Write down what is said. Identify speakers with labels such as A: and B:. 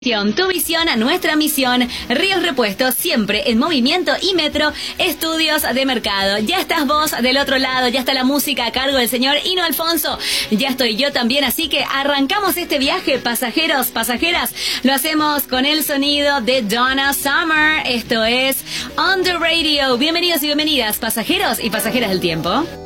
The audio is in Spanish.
A: Tu visión, nuestra misión. Ríos Repuestos, siempre en movimiento, y Metro Estudios de Mercado. Ya estás vos del otro lado, ya está la música a cargo del señor Hino Alfonso. Ya estoy yo también, así que arrancamos este viaje, pasajeros, pasajeras. Lo hacemos con el sonido de Donna Summer. Esto es On The Radio. Bienvenidos y bienvenidas, pasajeros y pasajeras del tiempo.